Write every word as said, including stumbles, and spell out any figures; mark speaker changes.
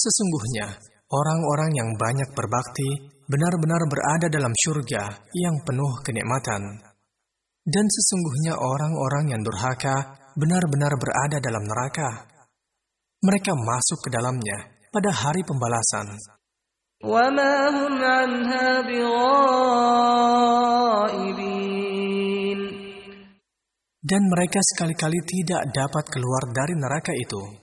Speaker 1: Sesungguhnya, orang-orang yang banyak berbakti benar-benar berada dalam syurga yang penuh kenikmatan. Dan sesungguhnya orang-orang yang durhaka benar-benar berada dalam neraka. Mereka masuk ke dalamnya pada hari pembalasan.
Speaker 2: وَمَا هُمْ عَنْهَا بِغَائِبِينَ.
Speaker 1: Dan mereka sekali-kali tidak dapat keluar dari neraka itu.